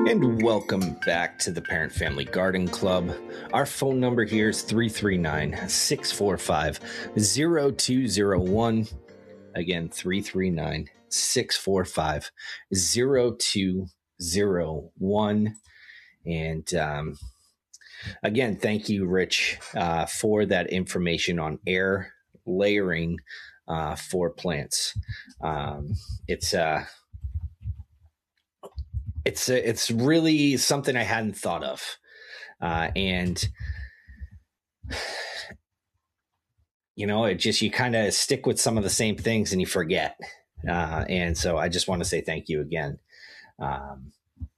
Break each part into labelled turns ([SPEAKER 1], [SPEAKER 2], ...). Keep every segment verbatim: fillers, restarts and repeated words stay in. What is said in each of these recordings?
[SPEAKER 1] And welcome back to the Parent Family Garden Club. Our phone number here is three three nine, six four five, zero two zero one. Again, three three nine, six four five, zero two zero one. And um, again, thank you, Rich, uh, for that information on air layering uh, for plants. Um, it's uh, It's it's really something I hadn't thought of, uh, and you know, it just you kind of stick with some of the same things and you forget, uh, and so I just want to say thank you again. Um,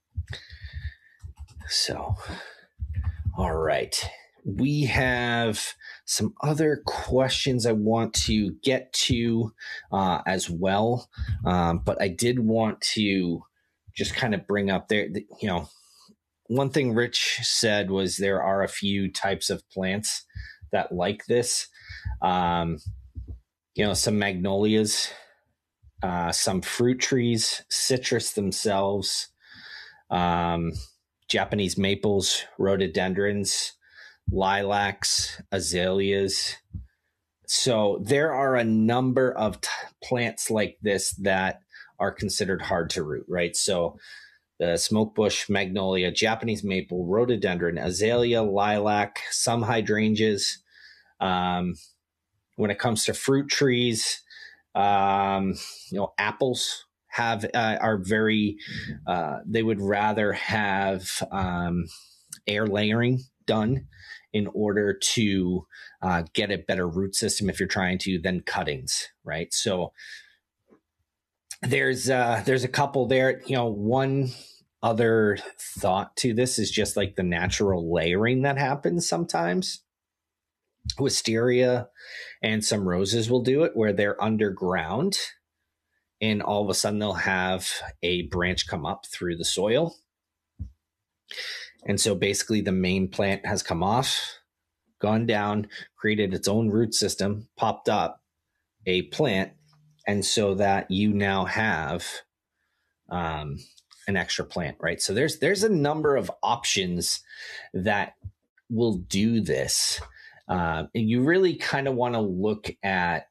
[SPEAKER 1] so, all right, we have some other questions I want to get to uh, as well, um, but I did want to just kind of bring up there, you know, one thing Rich said was there are a few types of plants that like this. Um, you know, some magnolias, uh, some fruit trees, citrus themselves, um, Japanese maples, rhododendrons, lilacs, azaleas. So there are a number of t- plants like this that are considered hard to root, right? So the smoke bush, magnolia, Japanese maple, rhododendron, azalea, lilac, some hydrangeas. Um, when it comes to fruit trees, um, you know, apples have uh, are very. Uh, they would rather have um, air layering done in order to uh, get a better root system if you're trying to than cuttings, right? So There's uh, there's a couple there. You know, one other thought to this is just like the natural layering that happens sometimes. Wisteria and some roses will do it where they're underground and all of a sudden they'll have a branch come up through the soil. And so basically the main plant has come off, gone down, created its own root system, popped up a plant. And so that you now have um, an extra plant, right? So there's there's a number of options that will do this. Uh, and you really kind of want to look at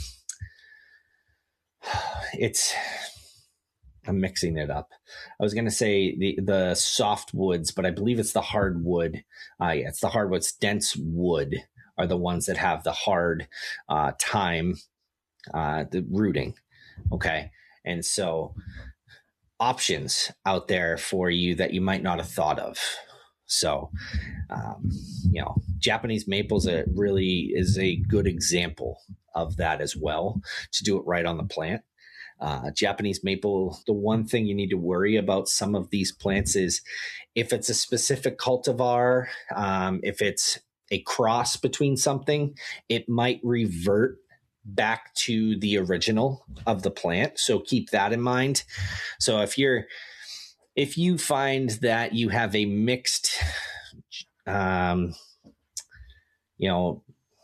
[SPEAKER 1] it's, I'm mixing it up. I was going to say the, the soft woods, but I believe it's the hardwood. Uh, yeah, it's the hardwoods. Dense wood are the ones that have the hard uh, time uh the rooting. Okay, and so options out there for you that you might not have thought of. So um you know, Japanese maples a really is a good example of that as well, to do it right on the plant. uh Japanese maple, the one thing you need to worry about some of these plants is if it's a specific cultivar, um if it's a cross between something, it might revert back to the original of the plant. So keep that in mind. So if you're, if you find that you have a mixed, um, you know,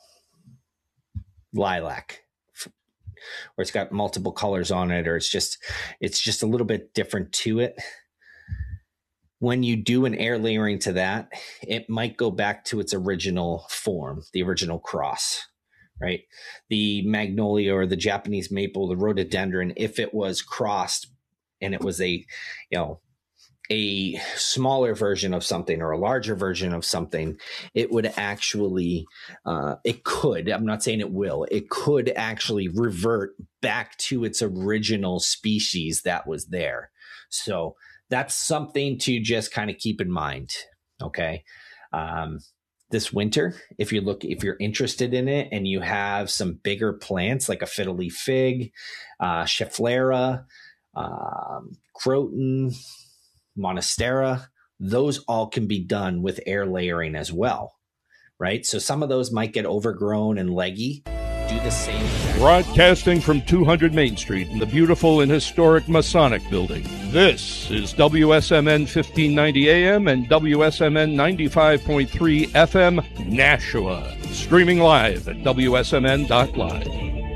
[SPEAKER 1] lilac, or it's got multiple colors on it, or it's just, it's just a little bit different to it. When you do an air layering to that, it might go back to its original form, the original cross. Right. The magnolia or the Japanese maple, the rhododendron, if it was crossed and it was a, you know, a smaller version of something or a larger version of something, it would actually, uh, it could, I'm not saying it will, it could actually revert back to its original species that was there. So that's something to just kind of keep in mind. Okay. Um, This winter, if you look, if you're interested in it and you have some bigger plants like a fiddle leaf fig, uh, Schefflera, um, Croton, Monstera, those all can be done with air layering as well, right? So some of those might get overgrown and leggy. Do the same thing.
[SPEAKER 2] Broadcasting from two hundred Main Street in the beautiful and historic Masonic Building. This is W S M N fifteen ninety A M and W S M N ninety-five point three F M Nashua. Streaming live at W S M N dot live.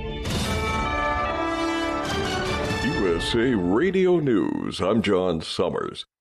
[SPEAKER 3] U S A Radio News. I'm John Summers.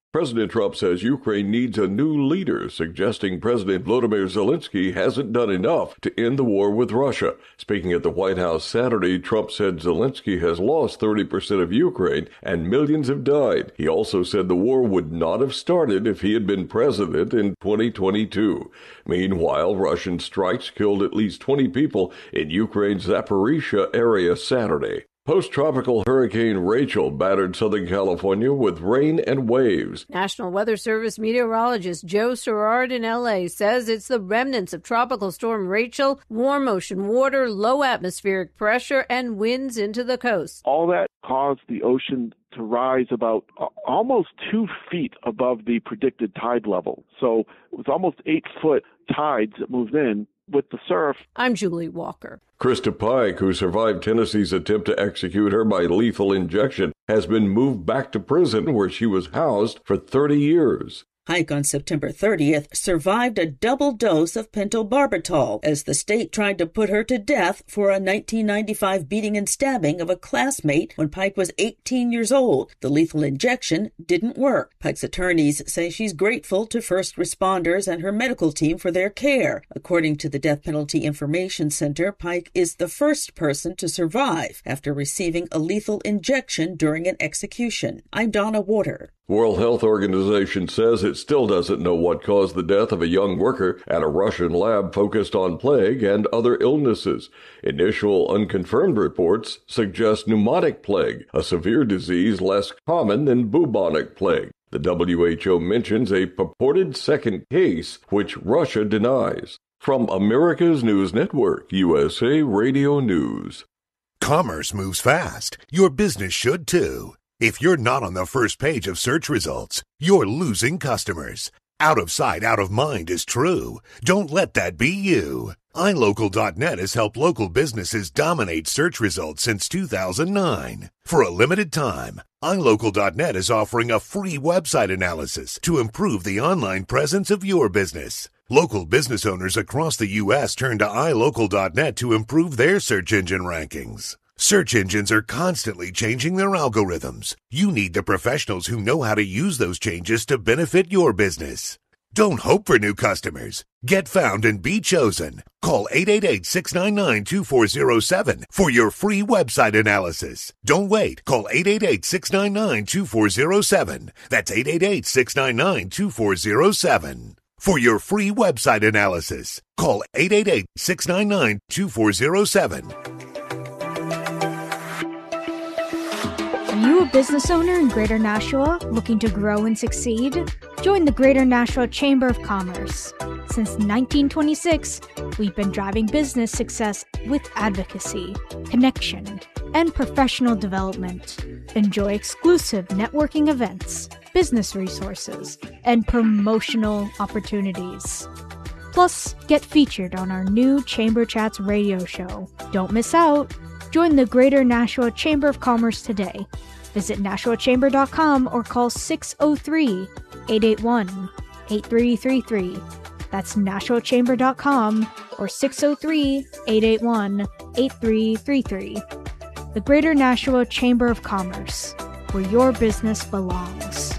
[SPEAKER 3] President Trump says Ukraine needs a new leader, suggesting President Volodymyr Zelensky hasn't done enough to end the war with Russia. Speaking at the White House Saturday, Trump said Zelensky has lost thirty percent of Ukraine and millions have died. He also said the war would not have started if he had been president in twenty twenty-two. Meanwhile, Russian strikes killed at least twenty people in Ukraine's Zaporizhzhia area Saturday. Post-tropical Hurricane Rachel battered Southern California with rain and waves.
[SPEAKER 4] National Weather Service meteorologist Joe Sherrard in L A says it's the remnants of Tropical Storm Rachel, warm ocean water, low atmospheric pressure, and winds into the coast.
[SPEAKER 5] All that caused the ocean to rise about almost two feet above the predicted tide level. So it was almost eight foot tides that moved in with the surf.
[SPEAKER 4] I'm Julie Walker.
[SPEAKER 3] Krista Pike, who survived Tennessee's attempt to execute her by lethal injection, has been moved back to prison where she was housed for thirty years.
[SPEAKER 6] Pike on September thirtieth survived a double dose of pentobarbital as the state tried to put her to death for a nineteen ninety-five beating and stabbing of a classmate when Pike was eighteen years old. The lethal injection didn't work. Pike's attorneys say she's grateful to first responders and her medical team for their care. According to the Death Penalty Information Center, Pike is the first person to survive after receiving a lethal injection during an execution. I'm Donna Water.
[SPEAKER 3] World Health Organization says it still doesn't know what caused the death of a young worker at a Russian lab focused on plague and other illnesses. Initial unconfirmed reports suggest pneumotic plague, a severe disease less common than bubonic plague. The W H O mentions a purported second case, which Russia denies. From America's News Network, U S A Radio News.
[SPEAKER 7] Commerce moves fast. Your business should too. If you're not on the first page of search results, you're losing customers. Out of sight, out of mind is true. Don't let that be you. i local dot net has helped local businesses dominate search results since two thousand nine. For a limited time, i local dot net is offering a free website analysis to improve the online presence of your business. Local business owners across the U S turn to i local dot net to improve their search engine rankings. Search engines are constantly changing their algorithms. You need the professionals who know how to use those changes to benefit your business. Don't hope for new customers. Get found and be chosen. Call eight eight eight, six nine nine, two four zero seven for your free website analysis. Don't wait. Call eight eight eight, six nine nine, two four zero seven. That's eight eight eight, six nine nine, two four zero seven. For your free website analysis, call eight eight eight, six nine nine, two four zero seven.
[SPEAKER 8] Are you a business owner in Greater Nashua looking to grow and succeed? Join the Greater Nashua Chamber of Commerce. Since nineteen twenty-six, we've been driving business success with advocacy, connection, and professional development. Enjoy exclusive networking events, business resources, and promotional opportunities. Plus, get featured on our new Chamber Chats radio show. Don't miss out. Join the Greater Nashua Chamber of Commerce today. Visit nashua chamber dot com or call six oh three, eight eight one, eight three three three. That's nashua chamber dot com or six oh three, eight eight one, eight three three three. The Greater Nashua Chamber of Commerce, where your business belongs.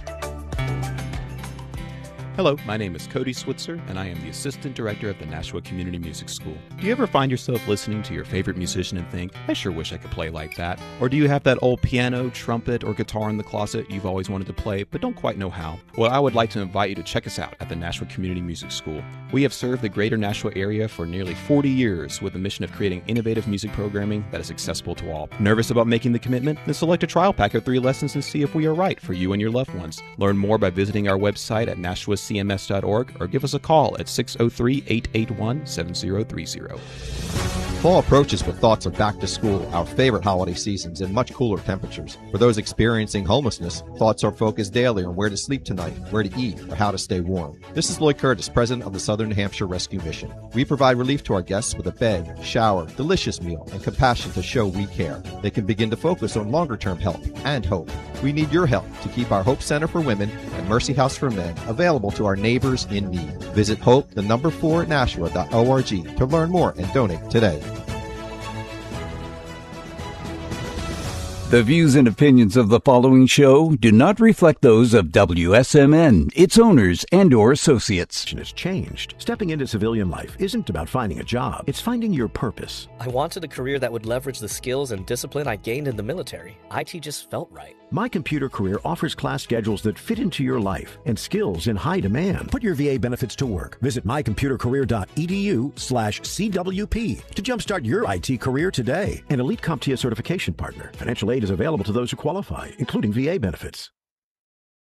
[SPEAKER 9] Hello, my name is Cody Switzer, and I am the Assistant Director of the Nashua Community Music School. Do you ever find yourself listening to your favorite musician and think, I sure wish I could play like that? Or do you have that old piano, trumpet, or guitar in the closet you've always wanted to play but don't quite know how? Well, I would like to invite you to check us out at the Nashua Community Music School. We have served the greater Nashua area for nearly forty years with the mission of creating innovative music programming that is accessible to all. Nervous about making the commitment? Then select a trial pack of three lessons and see if we are right for you and your loved ones. Learn more by visiting our website at nashua c m s dot org or give us a call at six oh three, eight eight one, seven oh three oh.
[SPEAKER 10] Fall approaches with thoughts of back to school, our favorite holiday seasons, and much cooler temperatures. For those experiencing homelessness, thoughts are focused daily on where to sleep tonight, where to eat, or how to stay warm. This is Lloyd Curtis, president of the Southern New Hampshire Rescue Mission. We provide relief to our guests with a bed, shower, delicious meal, and compassion to show we care. They can begin to focus on longer-term help and hope. We need your help to keep our Hope Center for Women and Mercy House for Men available to our neighbors in need. Visit hope, the number four, nashua dot org to learn more and donate today.
[SPEAKER 11] The views and opinions of the following show do not reflect those of W S M N, its owners, and or associates.
[SPEAKER 12] Has changed. Stepping into civilian life isn't about finding a job. It's finding your purpose.
[SPEAKER 13] I wanted a career that would leverage the skills and discipline I gained in the military. I T just felt right.
[SPEAKER 12] My Computer Career offers class schedules that fit into your life and skills in high demand. Put your V A benefits to work. Visit mycomputercareer.edu slash CWP to jumpstart your I T career today. An Elite CompTIA certification partner. Financial aid is available to those who qualify, including V A benefits.